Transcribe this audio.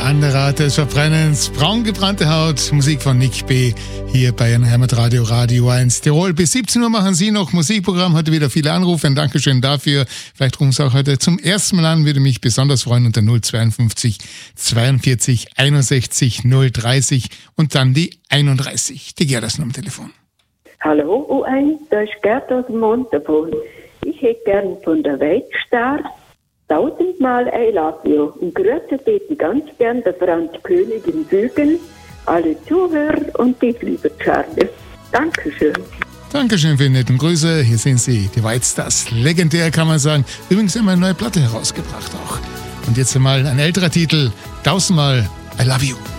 Andere Art des Verbrennens, braun gebrannte Haut, Musik von Nick B. hier bei Ihrem Heimatradio Radio 1 Tirol. Bis 17 Uhr machen Sie noch Musikprogramm, heute wieder viele Anrufe, ein Dankeschön dafür. Vielleicht rufen Sie auch heute zum ersten Mal an, würde mich besonders freuen, unter 052 42 61 030 und dann die 31. Die Gerda ist noch am Telefon. Hallo U1, da ist Gerd aus dem Montafon. Ich hätte gern von der Weltstar 1000-mal I love you. Und grüße beten ganz gern der Franz König im Bügeln, alle Zuhörer und dich, lieber Charlie. Dankeschön. Dankeschön für die netten Grüße. Hier sind sie, die White Stars. Legendär, kann man sagen. Übrigens haben wir eine neue Platte herausgebracht auch. Und jetzt einmal ein älterer Titel, 1000-mal I love you.